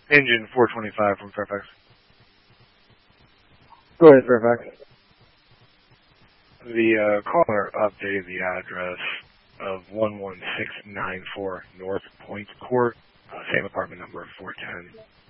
Engine 425 from Fairfax. Go ahead, Fairfax. The caller updated the address of 11694 North Point Court, same apartment number, 410.